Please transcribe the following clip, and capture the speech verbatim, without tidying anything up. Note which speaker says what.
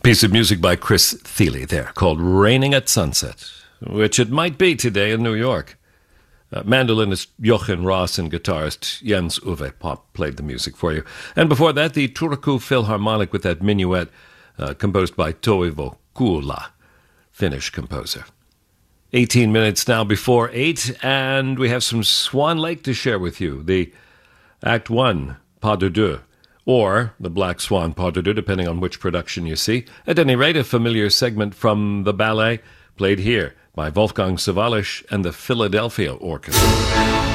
Speaker 1: Piece of music by Chris Thile there, called Raining at Sunset, which it might be today in New York. Uh, mandolinist Jochen Ross and guitarist Jens Uwe Pop played the music for you. And before that, the Turku Philharmonic with that minuet uh, composed by Toivo Kuula, Finnish composer. eighteen minutes now before eight, and we have some Swan Lake to share with you. The Act One, Pas de Deux, or the Black Swan Pas de Deux, depending on which production you see. At any rate, a familiar segment from the ballet, played here by Wolfgang Sawallisch and the Philadelphia Orchestra.